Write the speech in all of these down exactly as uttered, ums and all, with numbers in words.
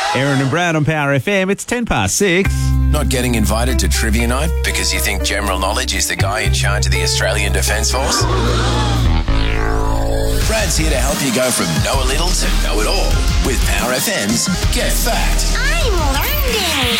Aaron and Brad on Power F M. It's ten past six. Not getting invited to trivia night because you think general knowledge is the guy in charge of the Australian Defence Force? Brad's here to help you go from know a little to know it all with Power F M's Get Fact. I'm learning.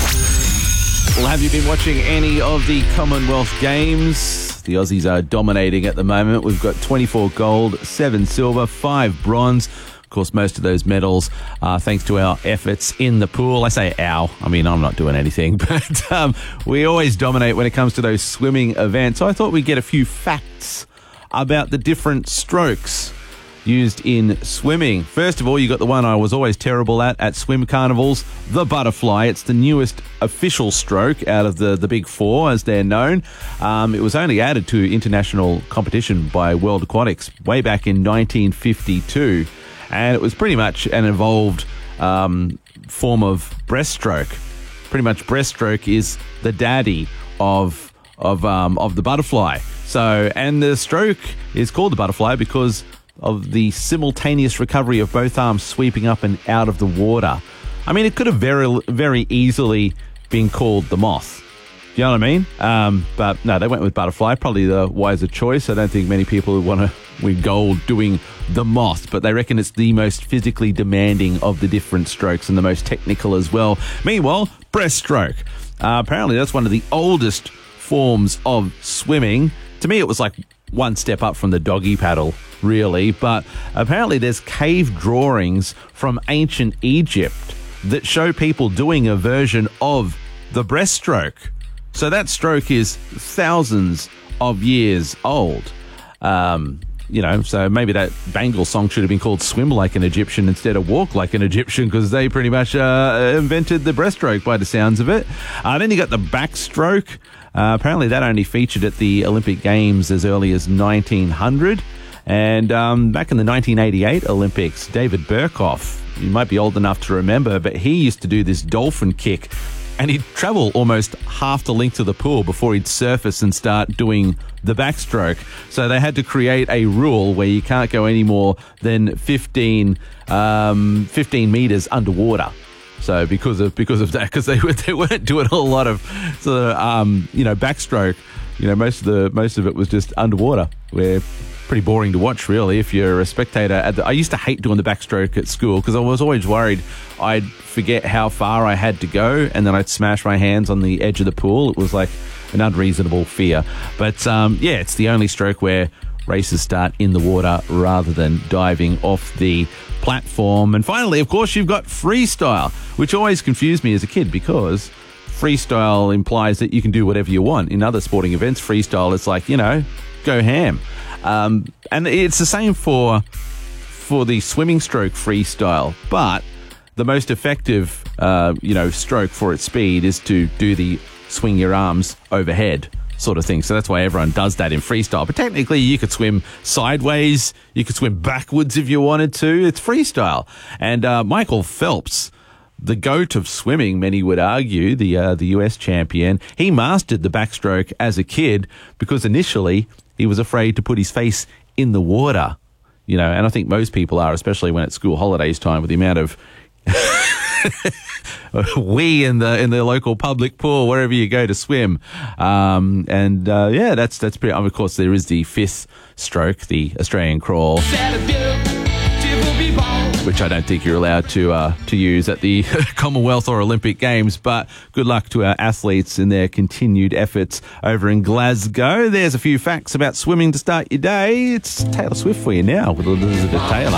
Well, have you been watching any of the Commonwealth Games? The Aussies are dominating at the moment. We've got twenty-four gold, seven silver, five bronze. Of course, most of those medals are thanks to our efforts in the pool. I say our, I mean, I'm not doing anything, but um, we always dominate when it comes to those swimming events. So I thought we'd get a few facts about the different strokes used in swimming. First of all, you got the one I was always terrible at at swim carnivals, the butterfly. It's the newest official stroke out of the, the big four, as they're known. Um, it was only added to international competition by World Aquatics way back in nineteen fifty-two. And it was pretty much an evolved um, form of breaststroke. Pretty much breaststroke is the daddy of of um, of the butterfly. So, and the stroke is called the butterfly because of the simultaneous recovery of both arms sweeping up and out of the water. I mean, it could have very very easily been called the moth. You know what I mean? Um, but no, they went with butterfly. Probably the wiser choice. I don't think many people would want to win gold doing the moth, but they reckon it's the most physically demanding of the different strokes and the most technical as well. Meanwhile, breaststroke. Uh, apparently, that's one of the oldest forms of swimming. To me, it was like one step up from the doggy paddle, really. But apparently, there's cave drawings from ancient Egypt that show people doing a version of the breaststroke. So that stroke is thousands of years old. Um, you know, so maybe that Bangle song should have been called Swim Like an Egyptian instead of Walk Like an Egyptian, because they pretty much uh, invented the breaststroke by the sounds of it. Uh, then you got the backstroke. Uh, apparently that only featured at the Olympic Games as early as nineteen hundred. And um, back in the nineteen eighty-eight Olympics, David Burkhoff, you might be old enough to remember, but he used to do this dolphin kick. And he'd travel almost half the length of the pool before he'd surface and start doing the backstroke. So they had to create a rule where you can't go any more than fifteen, um, fifteen meters underwater. So because of because of that, because they were they weren't doing a lot of sort of um, you know backstroke. You know, most of the most of it was just underwater. Where pretty boring to watch, really, if you're a spectator. At the, I used to hate doing the backstroke at school because I was always worried I'd forget how far I had to go and then I'd smash my hands on the edge of the pool. It was like an unreasonable fear. But, um, yeah, it's the only stroke where races start in the water rather than diving off the platform. And finally, of course, you've got freestyle, which always confused me as a kid because freestyle implies that you can do whatever you want. In other sporting events, freestyle is like, you know, go ham. Um, and it's the same for for the swimming stroke freestyle, but the most effective, uh, you know, stroke for its speed is to do the swing your arms overhead sort of thing. So that's why everyone does that in freestyle. But technically, you could swim sideways, you could swim backwards if you wanted to. It's freestyle. And uh, Michael Phelps, the GOAT of swimming, many would argue, the uh, the U S champion, he mastered the backstroke as a kid because initially he was afraid to put his face in the water, you know, and I think most people are, especially when it's school holidays time with the amount of wee in the in the local public pool wherever you go to swim. Um, and uh, yeah, that's that's pretty. Of course, there is the fifth stroke, the Australian crawl, which I don't think you're allowed to uh, to use at the Commonwealth or Olympic Games. But good luck to our athletes in their continued efforts over in Glasgow. There's a few facts about swimming to start your day. It's Taylor Swift for you now with Elizabeth Taylor.